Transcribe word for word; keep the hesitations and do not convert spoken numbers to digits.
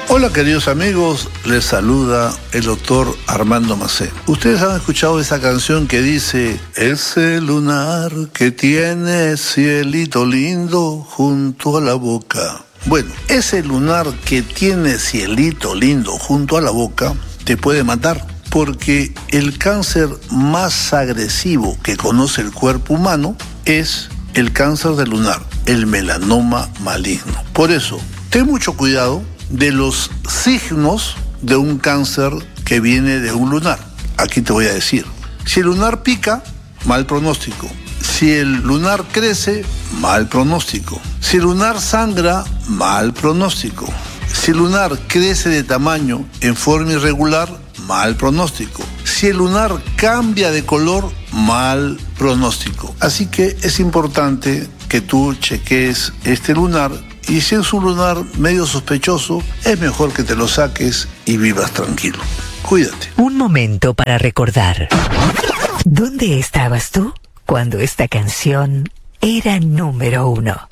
Hola queridos amigos, les saluda el doctor Armando Macé. Ustedes han escuchado esa canción que dice: ese lunar que tiene cielito lindo junto a la boca. Bueno, ese lunar que tiene cielito lindo junto a la boca te puede matar, porque el cáncer más agresivo que conoce el cuerpo humano es el cáncer del lunar, el melanoma maligno. Por eso, ten mucho cuidado de los signos de un cáncer que viene de un lunar. Aquí te voy a decir: si el lunar pica, mal pronóstico. Si el lunar crece, mal pronóstico. Si el lunar sangra, mal pronóstico. Si el lunar crece de tamaño en forma irregular, mal pronóstico. Si el lunar cambia de color, mal pronóstico. Así que es importante que tú cheques este lunar. Y si es un lunar medio sospechoso, es mejor que te lo saques y vivas tranquilo. Cuídate. Un momento para recordar. ¿Dónde estabas tú cuando esta canción era número uno?